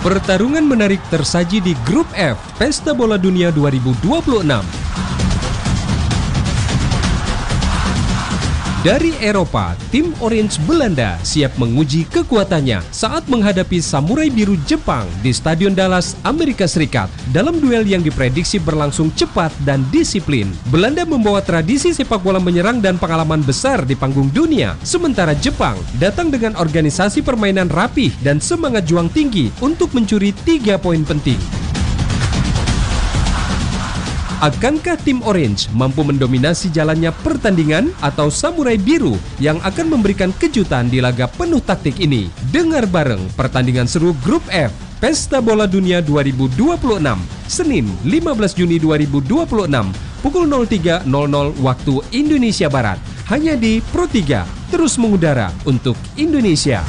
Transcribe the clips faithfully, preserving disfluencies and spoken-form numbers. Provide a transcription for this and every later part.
Pertarungan menarik tersaji di Grup F Pesta Bola Dunia dua ribu dua puluh enam. Dari Eropa, tim Orange Belanda siap menguji kekuatannya saat menghadapi Samurai Biru Jepang di Stadion Dallas, Amerika Serikat dalam duel yang diprediksi berlangsung cepat dan disiplin. Belanda membawa tradisi sepak bola menyerang dan pengalaman besar di panggung dunia, sementara Jepang datang dengan organisasi permainan rapih dan semangat juang tinggi untuk mencuri tiga poin penting. Akankah tim Orange mampu mendominasi jalannya pertandingan atau Samurai Biru yang akan memberikan kejutan di laga penuh taktik ini? Dengar bareng pertandingan seru Grup F Pesta Bola Dunia dua ribu dua puluh enam, Senin lima belas Juni dua ribu dua puluh enam, pukul nol tiga nol nol waktu Indonesia Barat. Hanya di Pro tiga, terus mengudara untuk Indonesia.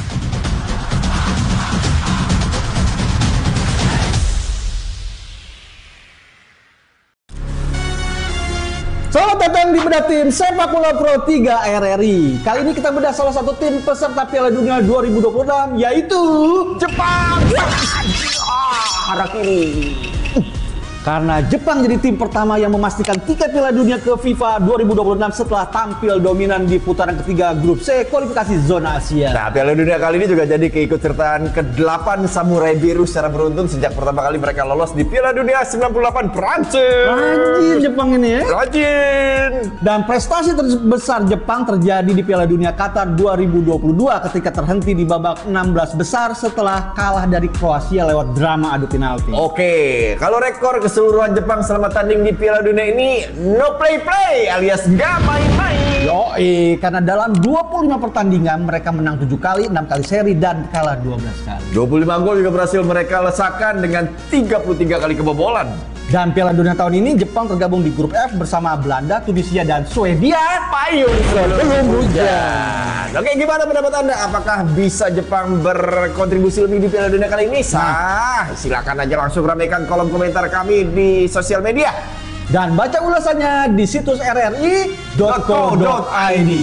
Selamat datang di bedah tim Sepak Bola Pro tiga R R I. Kali ini kita bedah salah satu tim peserta Piala Dunia dua ribu dua puluh enam, yaitu Jepang. Ah, harap ini. Karena Jepang jadi tim pertama yang memastikan tiket Piala Dunia ke FIFA dua ribu dua puluh enam setelah tampil dominan di putaran ketiga Grup C kualifikasi zona Asia. Nah, Piala Dunia kali ini juga jadi keikutsertaan kedelapan Samurai Biru secara beruntun sejak pertama kali mereka lolos di Piala Dunia sembilan puluh delapan Prancis. Rajin Jepang ini ya. Rajin. Dan prestasi terbesar Jepang terjadi di Piala Dunia Qatar dua ribu dua puluh dua ketika terhenti di babak enam belas besar setelah kalah dari Kroasia lewat drama adu penalti. Oke, kalau rekor keseluruhan Jepang selama tanding di Piala Dunia ini no play-play alias nggak main-main. Yoi, karena dalam dua puluh lima pertandingan mereka menang tujuh kali, enam kali seri dan kalah dua belas kali. dua puluh lima gol juga berhasil mereka lesakan dengan tiga puluh tiga kali kebobolan. Dan Piala Dunia tahun ini Jepang tergabung di Grup F bersama Belanda, Tunisia dan Swedia. Payung sebelum hujan. Oke, gimana pendapat Anda? Apakah bisa Jepang berkontribusi lebih di Piala Dunia kali ini? Sah, silakan aja langsung ramaikan kolom komentar kami di sosial media. Dan baca ulasannya di situs r r i dot co dot i d.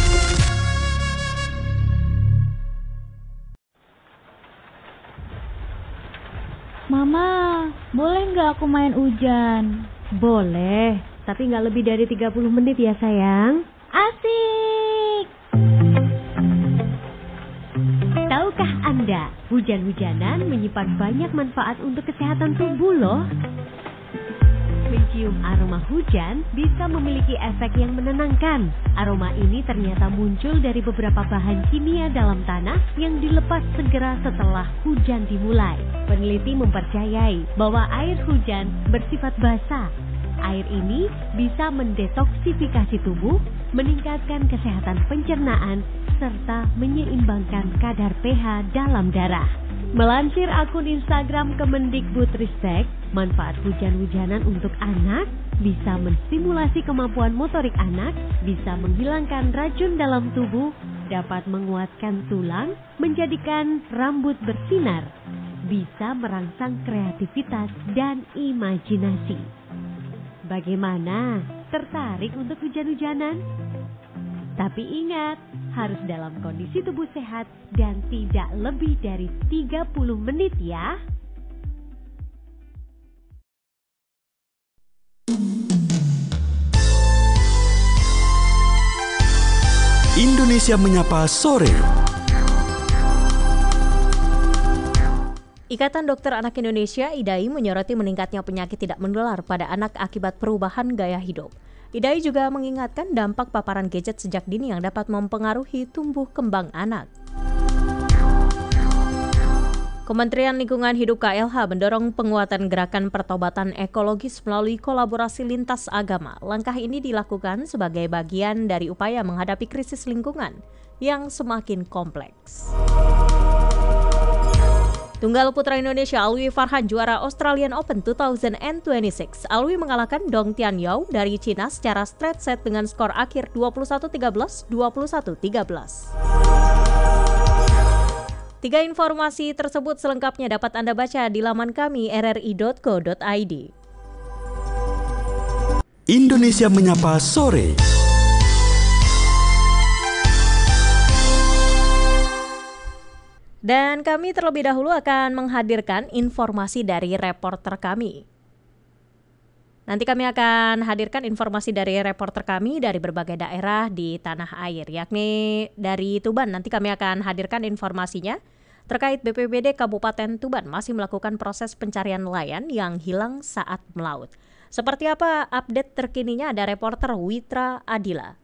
Mama, boleh nggak aku main hujan? Boleh, tapi nggak lebih dari tiga puluh menit ya sayang. Asik! Tahukah Anda, hujan-hujanan menyimpan banyak manfaat untuk kesehatan tubuh loh. Mencium aroma hujan bisa memiliki efek yang menenangkan. Aroma ini ternyata muncul dari beberapa bahan kimia dalam tanah yang dilepas segera setelah hujan dimulai. Peneliti mempercayai bahwa air hujan bersifat basah. Air ini bisa mendetoksifikasi tubuh, meningkatkan kesehatan pencernaan, serta menyeimbangkan kadar pH dalam darah. Melansir akun Instagram Kemendikbudristek, manfaat hujan-hujanan untuk anak bisa menstimulasi kemampuan motorik anak, bisa menghilangkan racun dalam tubuh, dapat menguatkan tulang, menjadikan rambut bersinar, bisa merangsang kreativitas dan imajinasi. Bagaimana? Tertarik untuk hujan-hujanan? Tapi ingat, harus dalam kondisi tubuh sehat dan tidak lebih dari tiga puluh menit ya. Indonesia Menyapa Sore. Ikatan Dokter Anak Indonesia I D A I menyoroti meningkatnya penyakit tidak menular pada anak akibat perubahan gaya hidup. I D A I juga mengingatkan dampak paparan gadget sejak dini yang dapat mempengaruhi tumbuh kembang anak. Kementerian Lingkungan Hidup K L H mendorong penguatan gerakan pertobatan ekologis melalui kolaborasi lintas agama. Langkah ini dilakukan sebagai bagian dari upaya menghadapi krisis lingkungan yang semakin kompleks. Tunggal putra Indonesia Alwi Farhan juara Australian Open dua ribu dua puluh enam. Alwi mengalahkan Dong Tianyao dari Cina secara straight set dengan skor akhir dua puluh satu tiga belas, dua puluh satu tiga belas. Tiga informasi tersebut selengkapnya dapat Anda baca di laman kami r r i dot co dot i d. Indonesia Menyapa Sore. Dan kami terlebih dahulu akan menghadirkan informasi dari reporter kami. Nanti kami akan hadirkan informasi dari reporter kami dari berbagai daerah di tanah air, yakni dari Tuban. Nanti kami akan hadirkan informasinya terkait B P B D Kabupaten Tuban masih melakukan proses pencarian nelayan yang hilang saat melaut. Seperti apa update terkininya, ada reporter Witra Adila.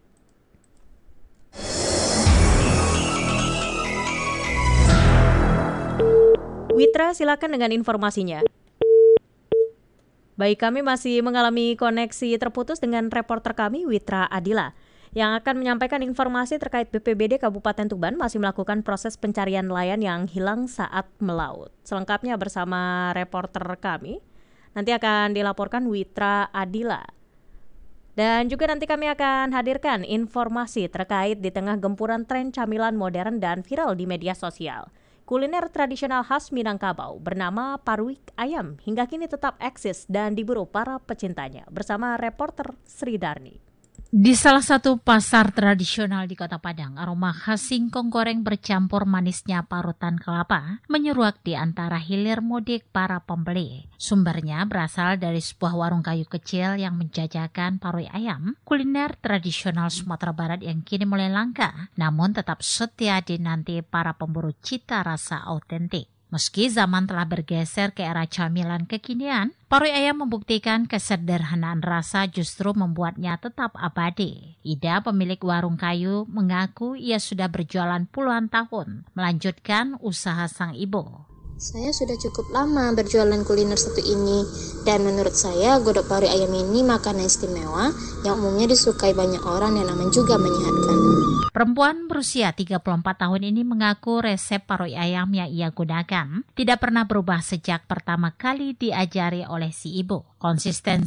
Witra, silakan dengan informasinya. Baik, kami masih mengalami koneksi terputus dengan reporter kami Witra Adila yang akan menyampaikan informasi terkait B P B D Kabupaten Tuban masih melakukan proses pencarian nelayan yang hilang saat melaut. Selengkapnya bersama reporter kami nanti akan dilaporkan Witra Adila. Dan juga nanti kami akan hadirkan informasi terkait di tengah gempuran tren camilan modern dan viral di media sosial. Kuliner tradisional khas Minangkabau bernama paruik ayam hingga kini tetap eksis dan diburu para pecintanya, bersama reporter Sri Darni. Di salah satu pasar tradisional di Kota Padang, aroma khas singkong goreng bercampur manisnya parutan kelapa menyeruak di antara hilir mudik para pembeli. Sumbernya berasal dari sebuah warung kayu kecil yang menjajakan paruik ayam, kuliner tradisional Sumatera Barat yang kini mulai langka, namun tetap setia dinanti para pemburu cita rasa autentik. Meski zaman telah bergeser ke era camilan kekinian, paruik ayam membuktikan kesederhanaan rasa justru membuatnya tetap abadi. Ida, pemilik warung kayu, mengaku ia sudah berjualan puluhan tahun, melanjutkan usaha sang ibu. Saya sudah cukup lama berjualan kuliner satu ini, dan menurut saya godok paruik ayam ini makanan istimewa yang umumnya disukai banyak orang dan aman juga menyehatkan. Perempuan berusia tiga puluh empat tahun ini mengaku resep paruik ayam yang ia gunakan tidak pernah berubah sejak pertama kali diajari oleh si ibu. Konsisten